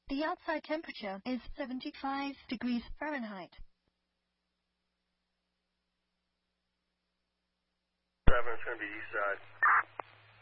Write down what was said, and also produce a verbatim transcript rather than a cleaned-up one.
The outside temperature is seventy-five degrees Fahrenheit. Seven, it's going to be east side.